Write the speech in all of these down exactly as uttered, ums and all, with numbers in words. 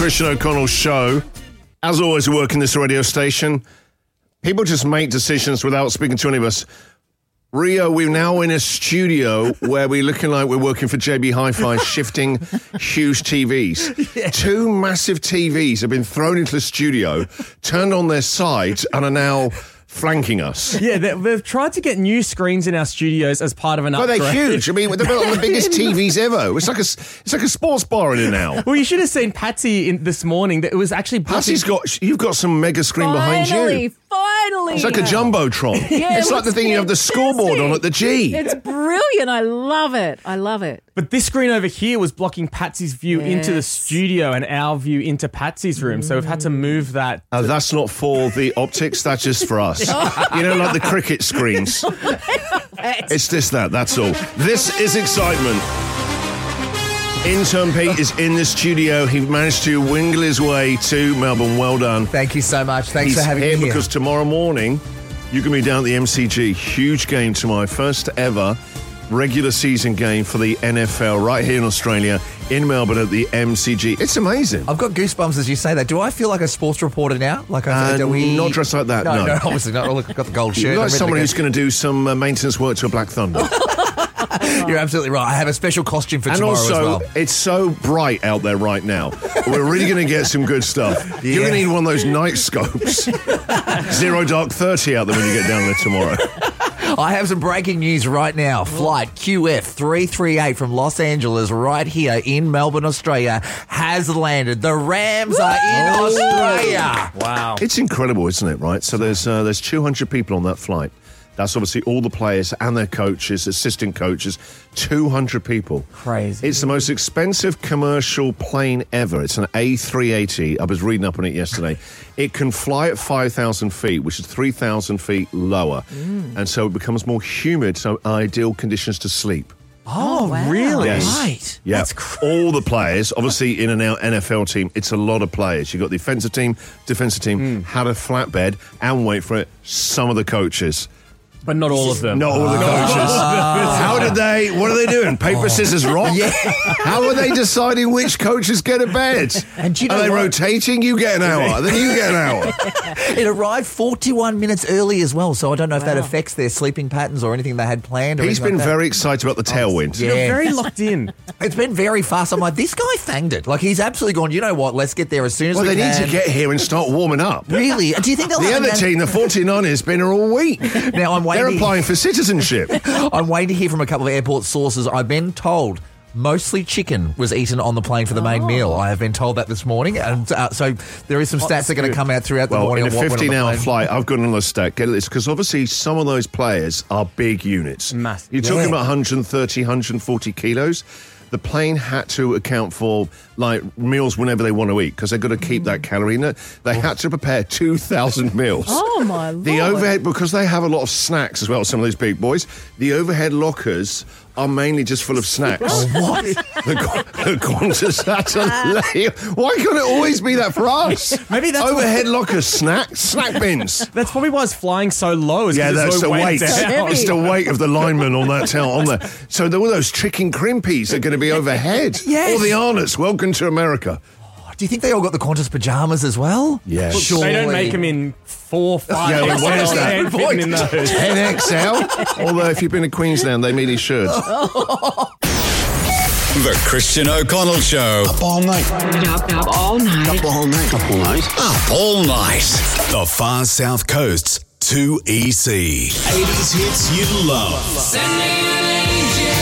Christian O'Connell Show. As always, we work in this radio station. People just make decisions without speaking to any of us. Rio, we're now in a studio where we're looking like we're working for J B Hi-Fi, shifting huge T Vs. Yeah. Two massive T Vs have been thrown into the studio, turned on their sides, and are now flanking us. Yeah, they've tried to get new screens in our studios as part of an upgrade. Well, they're huge. I mean, they're one of the biggest T Vs ever. It's like a, it's like a sports bar in here now. Well, you should have seen Patsy in this morning. That it was actually... Patsy's got... You've got some mega screen finally, behind you. Finally, It's like a Jumbotron. Yeah, it's it like the thing you have the scoreboard on at the G. It's brilliant. I love it. I love it. But this screen over here was blocking Patsy's view Yes. into the studio and our view into Patsy's room. So we've had to move that. Uh, that's not for the optics. That's just for us. You know, like the cricket screens. It's this, that. That's all. This is excitement. Intern Pete is in the studio. He managed to wingle his way to Melbourne. Well done. Thank you so much. Thanks He's for having here me here. because tomorrow morning you can be down at the M C G. Huge game tomorrow. First ever regular season game for the N F L right here in Australia, in Melbourne at the M C G. It's amazing. I've got goosebumps as you say that. Do I feel like a sports reporter now? Like, Uh, are we not dressed like that, No, no. no, obviously not. Look, I've got the gold shirt. You're like I'm ready someone to who's go. going to do some uh, maintenance work to a Black Thunder. You're absolutely right. I have a special costume for And tomorrow also, as well. it's so bright out there right now. We're really going to get some good stuff. You're Yeah. going to need one of those night scopes. Zero dark thirty out there when you get down there tomorrow. I have some breaking news right now. Flight Q F three three eight from Los Angeles right here in Melbourne, Australia has landed. The Rams are in Australia. Wow. It's incredible, isn't it, right? So there's uh, there's two hundred people on that flight. That's obviously all the players and their coaches, assistant coaches, two hundred people. Crazy. It's the most expensive commercial plane ever. It's an A three eighty. I was reading up on it yesterday. It can fly at five thousand feet, which is three thousand feet lower. Mm. And so it becomes more humid, so ideal conditions to sleep. Oh, wow. really? Yes. Right. Yeah, That's crazy. all the players, obviously in an N F L team, it's a lot of players. You've got the offensive team, defensive team, Mm. had a flatbed, and wait for it, some of the coaches. But not all of them. Not all the coaches. How did they, what are they doing? Paper, scissors, rock? Yeah. How are they deciding which coaches get a bed? And do you know are they what? rotating? You get an hour, then you get an hour. It arrived forty-one minutes early as well, so I don't know if that Wow. affects their sleeping patterns or anything they had planned. Or He's anything been like that. very excited about the tailwind. Yeah. You're very locked in. It's been very fast. I'm like, this guy fanged it. Like, he's absolutely gone, you know what, let's get there as soon as Well, we they can. need to get here and start warming up. Really? Do you think they'll The have other an- team, the forty-niners, been here all week. Now, I'm They're waiting. applying for citizenship. I'm waiting to hear from a couple of airport sources. I've been told mostly chicken was eaten on the plane for the main Oh. meal. I have been told that this morning. And uh, so there is some stats that are going to come out throughout the Well, morning. in a on what went on the fifteen-hour plane. flight, I've got another stat. Get this, because obviously some of those players are big units. Massive. You're talking Yeah. about one hundred thirty, one hundred forty kilos. The plane had to account for like meals whenever they want to eat because they've got to keep that calorie in it. They had to prepare two thousand meals. Oh, my Lord. The overhead, because they have a lot of snacks as well, some of these big boys, the overhead lockers are mainly just full of snacks. Oh, what? The, Qu- the Qantas had to lay. Why can't it always be that for us? Maybe that's overhead lockers, snacks, snack bins. That's probably why it's flying so low. Is 'cause Yeah, there's that's no the weight. down. It's the weight of the lineman on that tail on there. So all those chicken crimpies are going to be overhead. Yes. All the Arnott's. Welcome to America. Do you think they all got the Qantas pajamas as well? Yeah. Surely. They don't make them in four, five. Yeah, well, what is that? They ain't fitting in those. ten X L. Although if you've been to Queensland, they really should. The Christian O'Connell Show. Up all night. Up, up all night. Up all night. Up all night. Up all night. The Far South Coast's two E C. eighties hits you love. Send me an angel.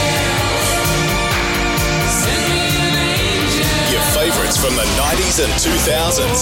Send me an angel. Your favourites from the nineties and two thousands.